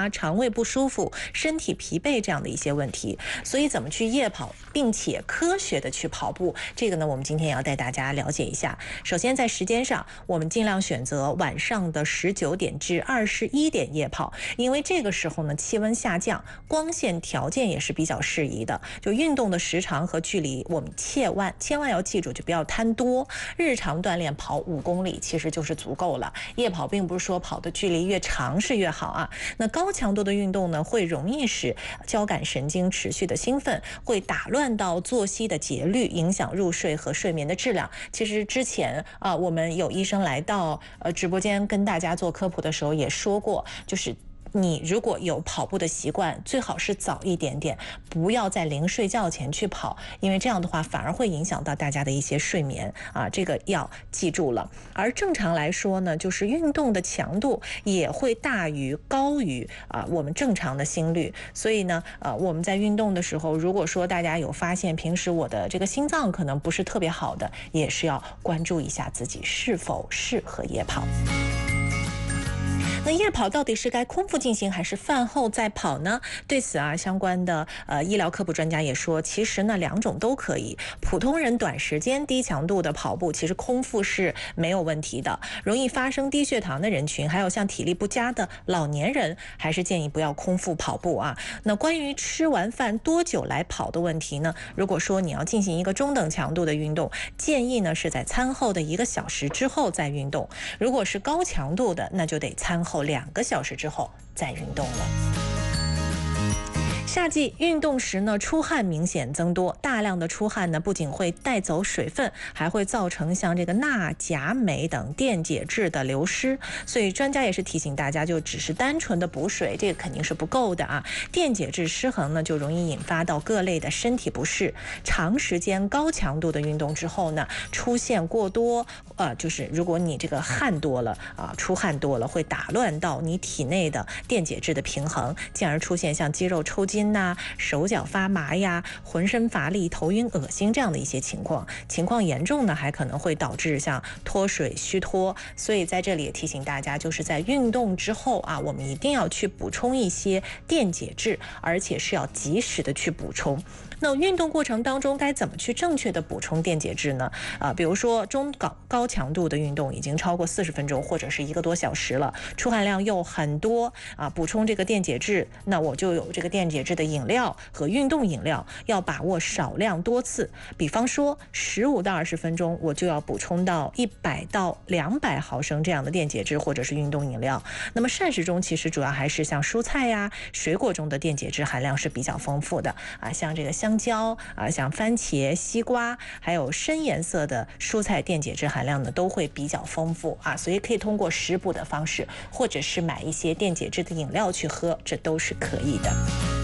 啊、肠胃不舒服、身体疲惫这样的一些问题。所以怎么去夜跑，并且科学的去跑步，这个呢，我们今天也要带大家了解一下。首先在时间上，我们尽量选择晚上的19点至21点夜跑，因为这个时候呢，气温下降，光线条件也是比较适宜的。就运动的时长和距离，我们千万要记住，就不要贪多。日常锻炼跑5公里其实就是足够了。夜跑并不是说跑的距离越长是越好啊。那高强度的运动呢，会容易使交感神经持续的兴奋，会打乱到作息的节律，影响入睡和睡眠的质量。其实之前我们有医生来到直播间跟大家做科普的时候也说过，就是你如果有跑步的习惯，最好是早一点点，不要在临睡觉前去跑，因为这样的话反而会影响到大家的一些睡眠啊，这个要记住了。而正常来说呢，就是运动的强度也会高于我们正常的心率，所以呢我们在运动的时候，如果说大家有发现平时我的这个心脏可能不是特别好的，也是要关注一下自己是否适合夜跑。那夜跑到底是该空腹进行还是饭后再跑呢？对此相关的医疗科普专家也说，其实呢2种都可以。普通人短时间低强度的跑步，其实空腹是没有问题的。容易发生低血糖的人群，还有像体力不佳的老年人，还是建议不要空腹跑步啊。那关于吃完饭多久来跑的问题呢？如果说你要进行一个中等强度的运动，建议呢是在餐后的1个小时之后再运动。如果是高强度的，那就得餐后2个小时之后再运动了。夏季运动时呢，出汗明显增多，大量的出汗呢，不仅会带走水分，还会造成像这个钠、钾、镁等电解质的流失。所以专家也是提醒大家，就只是单纯的补水，这个肯定是不够的啊。电解质失衡呢，就容易引发到各类的身体不适。长时间高强度的运动之后呢，出现过多，就是如果你这个汗多了出汗多了，会打乱到你体内的电解质的平衡，进而出现像肌肉抽筋手脚发麻呀、浑身乏力、头晕、恶心这样的一些情况严重呢，还可能会导致像脱水、虚脱。所以在这里也提醒大家，就是在运动之后我们一定要去补充一些电解质，而且是要及时的去补充。那运动过程当中该怎么去正确的补充电解质呢？比如说高强度的运动已经超过40分钟或者是1个多小时了，出汗量又很多补充这个电解质，那我就有这个电解质的饮料和运动饮料，要把握少量多次。比方说15到20分钟，我就要补充到100到200毫升这样的电解质或者是运动饮料。那么膳食中其实主要还是像蔬菜呀、水果中的电解质含量是比较丰富的像这个香蕉像番茄、西瓜，还有深颜色的蔬菜，电解质含量呢都会比较丰富所以可以通过食补的方式，或者是买一些电解质的饮料去喝，这都是可以的。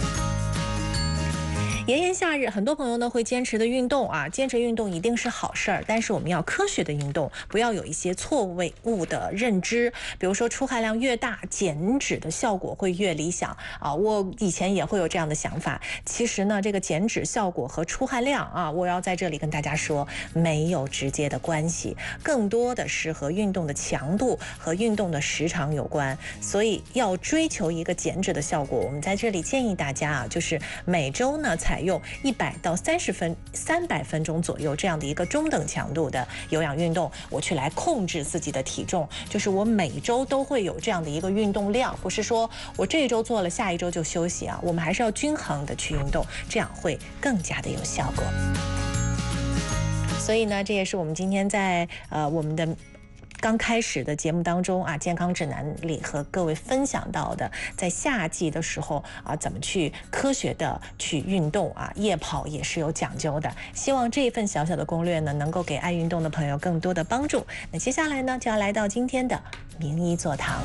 炎炎夏日，很多朋友呢会坚持的运动坚持运动一定是好事儿，但是我们要科学的运动，不要有一些错误的认知。比如说出汗量越大，减脂的效果会越理想我以前也会有这样的想法。其实呢，这个减脂效果和出汗量我要在这里跟大家说，没有直接的关系，更多的是和运动的强度和运动的时长有关。所以要追求一个减脂的效果，我们在这里建议大家就是每周呢采用100到300分钟左右这样的一个中等强度的有氧运动，我去来控制自己的体重，就是我每周都会有这样的一个运动量，不是说我这一周做了下一周就休息我们还是要均衡的去运动，这样会更加的有效果。所以呢，这也是我们今天在我们的刚开始的节目当中健康指南里和各位分享到的，在夏季的时候怎么去科学的去运动夜跑也是有讲究的。希望这一份小小的攻略呢，能够给爱运动的朋友更多的帮助。那接下来呢，就要来到今天的名医座堂。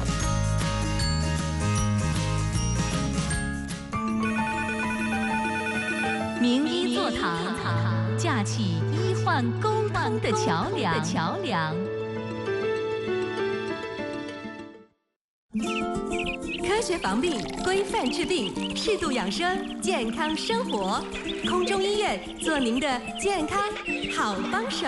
名医座堂，架起医患沟通的桥梁。科学防病，规范治病，适度养生，健康生活。空中医院做您的健康好帮手。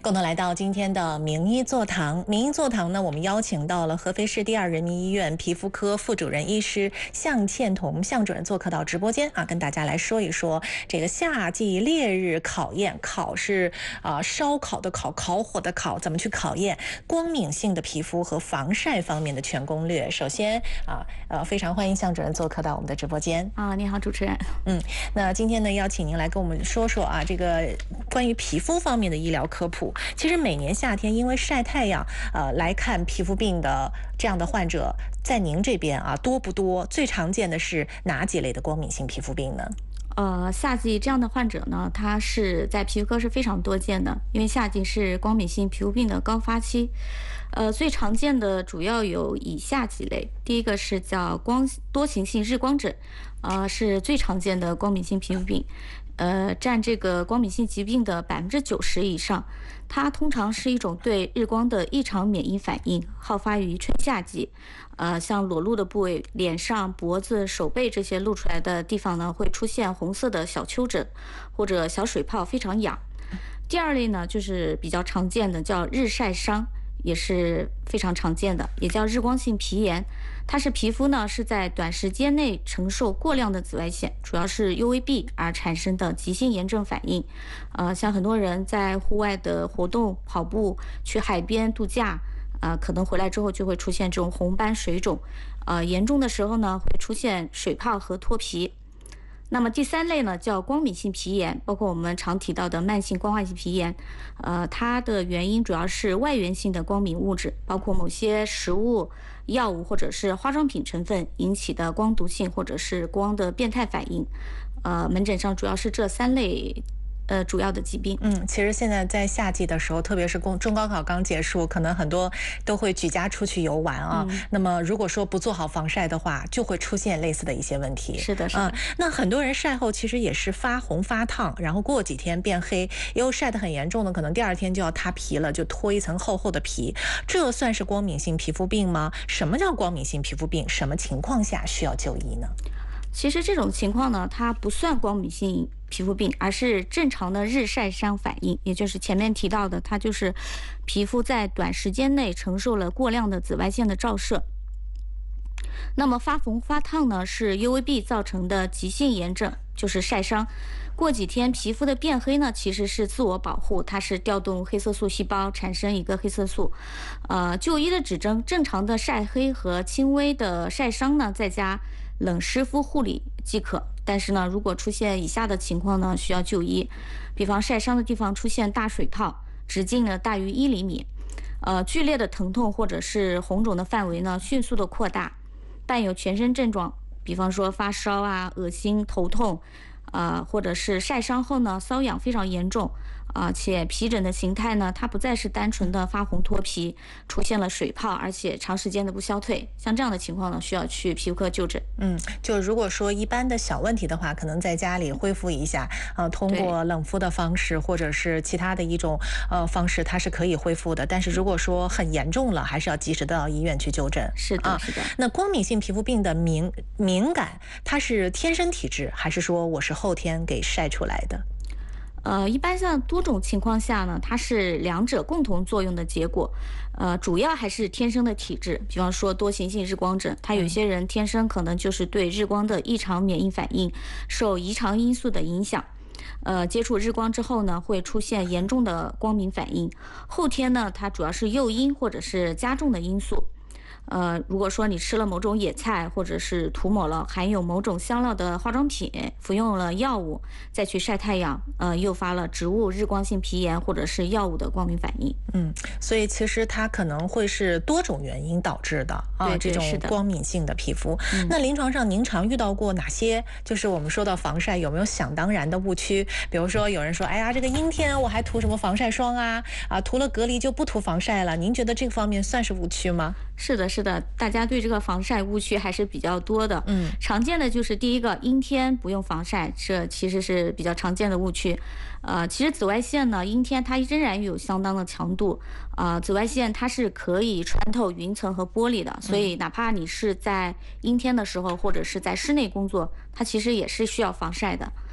共同来到今天的名医座堂。名医座堂呢，我们邀请到了合肥市第2人民医院皮肤科副主任医师向倩彤向主任做客到直播间啊，跟大家来说一说这个夏季烈日考验，考是烧烤的烤，烤火的烤，怎么去考验光敏性的皮肤和防晒方面的全攻略。首先非常欢迎向主任做客到我们的直播间啊，你好，主持人。 那今天呢，邀请您来跟我们说说这个关于皮肤方面的医疗科普。其实每年夏天因为晒太阳，来看皮肤病的这样的患者，在您这边多不多？最常见的是哪几类的光敏性皮肤病呢？ 夏季这样的患者呢，他是在皮肤科是非常多见的，因为夏季是光敏性皮肤病的高发期。最常见的主要有以下几类，第一个是叫多形性日光疹，是最常见的光敏性皮肤病。占这个光敏性疾病的90%以上，它通常是一种对日光的异常免疫反应，好发于春夏季。像裸露的部位，脸上、脖子、手背这些露出来的地方呢，会出现红色的小丘疹或者小水泡，非常痒。第二类呢，就是比较常见的叫日晒伤，也是非常常见的，也叫日光性皮炎。它是皮肤呢是在短时间内承受过量的紫外线，主要是 UVB 而产生的急性炎症反应。像很多人在户外的活动、跑步、去海边度假，可能回来之后就会出现这种红斑水肿，严重的时候呢会出现水泡和脱皮。那么第三类呢叫光敏性皮炎，包括我们常提到的慢性光化性皮炎，它的原因主要是外源性的光敏物质，包括某些食物、药物或者是化妆品成分引起的光毒性或者是光的变态反应。门诊上主要是这3类主要的疾病。 其实现在在夏季的时候，特别是中高考刚结束，可能很多都会举家出去游玩那么如果说不做好防晒的话，就会出现类似的一些问题。 是的，是的。 那很多人晒后其实也是发红发烫，然后过几天变黑，也有晒得很严重的，可能第2天就要塌皮了，就脱一层厚厚的皮。这算是光敏性皮肤病吗？什么叫光敏性皮肤病？什么情况下需要就医呢？ 其实这种情况呢，它不算光敏性皮肤病，而是正常的日晒伤反应，也就是前面提到的，它就是皮肤在短时间内承受了过量的紫外线的照射。那么发红发烫呢，是 UVB 造成的急性炎症，就是晒伤。过几天皮肤的变黑呢，其实是自我保护，它是调动黑色素细胞产生一个黑色素。就医的指征，正常的晒黑和轻微的晒伤呢，再加冷湿敷护理即可。但是呢，如果出现以下的情况呢，需要就医。比方晒伤的地方出现大水泡，直径呢大于1厘米，剧烈的疼痛或者是红肿的范围呢迅速的扩大，伴有全身症状，比方说发烧恶心、头痛，或者是晒伤后呢瘙痒非常严重。且皮疹的形态呢，它不再是单纯的发红脱皮，出现了水泡，而且长时间的不消退。像这样的情况呢，需要去皮肤科就诊。 就如果说一般的小问题的话，可能在家里恢复一下，通过冷敷的方式或者是其他的一种方式，它是可以恢复的。但是如果说很严重了，还是要及时到医院去就诊。 是的，是的。 那光敏性皮肤病的敏感，它是天生体质，还是说我是后天给晒出来的？ 一般像多种情况下呢，它是2者共同作用的结果。主要还是天生的体质，比方说多形性日光疹，它有些人天生可能就是对日光的异常免疫反应，受遗传因素的影响。接触日光之后呢，会出现严重的光敏反应。后天呢，它主要是诱因或者是加重的因素。如果说你吃了某种野菜，或者是涂抹了含有某种香料的化妆品，服用了药物，再去晒太阳，诱发了植物日光性皮炎或者是药物的光敏反应。 所以其实它可能会是多种原因导致的这种光敏性的皮肤。那临床上您常遇到过哪些？就是我们说到防晒，有没有想当然的误区？比如说有人说，哎呀，这个阴天我还涂什么防晒霜涂了隔离就不涂防晒了。您觉得这个方面算是误区吗？ 是的，是的，大家对这个防晒误区还是比较多的。常见的就是第一个，阴天不用防晒，这其实是比较常见的误区。其实紫外线呢，阴天它仍然有相当的强度。紫外线它是可以穿透云层和玻璃的，所以哪怕你是在阴天的时候，或者是在室内工作，它其实也是需要防晒的。